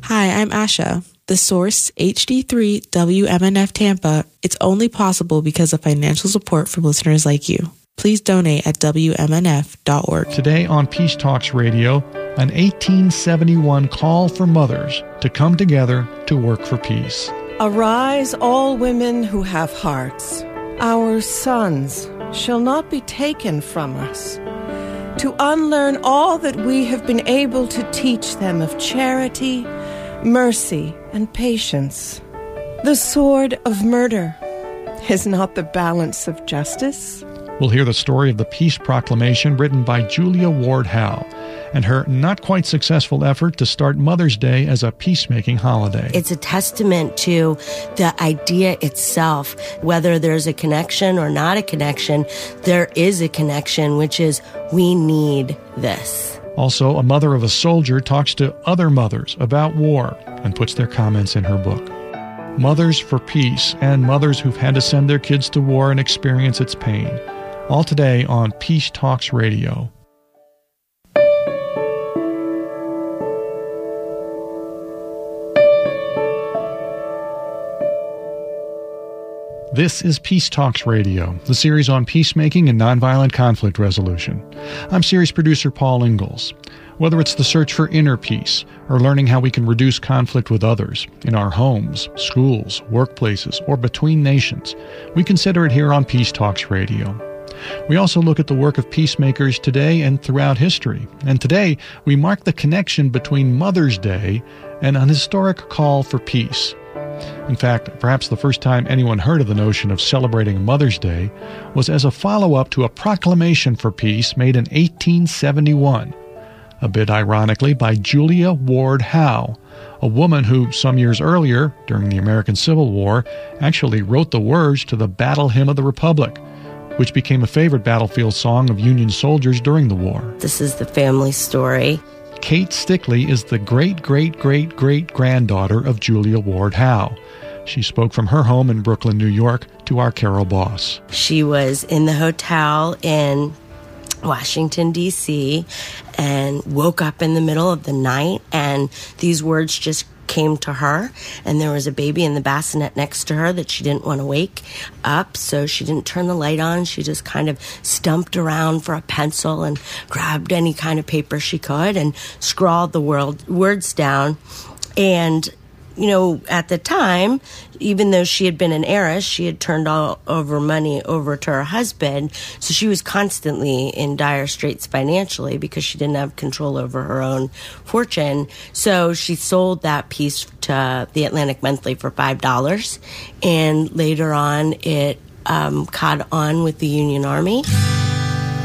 Hi, I'm Asha. The source, HD3 WMNF Tampa, it's only possible because of financial support from listeners like you. Please donate at WMNF.org. Today on Peace Talks Radio, an 1871 call for mothers to come together to work for peace. Arise, all women who have hearts. Our sons shall not be taken from us. To unlearn all that we have been able to teach them of charity, mercy, and patience. The sword of murder is not the balance of justice. We'll hear the story of the Peace Proclamation written by Julia Ward Howe and her not-quite-successful effort to start Mother's Day as a peacemaking holiday. It's a testament to the idea itself. Whether there's a connection or not a connection, there is a connection, which is we need this. Also, a mother of a soldier talks to other mothers about war and puts their comments in her book. Mothers for Peace and mothers who've had to send their kids to war and experience its pain. All today on Peace Talks Radio. This is Peace Talks Radio, the series on peacemaking and nonviolent conflict resolution. I'm series producer Paul Ingalls. Whether it's the search for inner peace or learning how we can reduce conflict with others in our homes, schools, workplaces, or between nations, we consider it here on Peace Talks Radio. We also look at the work of peacemakers today and throughout history. And today, we mark the connection between Mother's Day and an historic call for peace. In fact, perhaps the first time anyone heard of the notion of celebrating Mother's Day was as a follow-up to a proclamation for peace made in 1871, a bit ironically by Julia Ward Howe, a woman who some years earlier, during the American Civil War, actually wrote the words to the Battle Hymn of the Republic, which became a favorite battlefield song of Union soldiers during the war. This is the family story. Kate Stickley is the great-great-great-great-granddaughter of Julia Ward Howe. She spoke from her home in Brooklyn, New York, to our Carol Boss. She was in the hotel in Washington, D.C., and woke up in the middle of the night, and these words just came to her, and there was a baby in the bassinet next to her that she didn't want to wake up, so she didn't turn the light on. She just kind of stumped around for a pencil and grabbed any kind of paper she could and scrawled the words down. And you know, at the time, even though she had been an heiress, she had turned all over money over to her husband. So she was constantly in dire straits financially because she didn't have control over her own fortune. So she sold that piece to the Atlantic Monthly for $5. And later on, it caught on with the Union Army.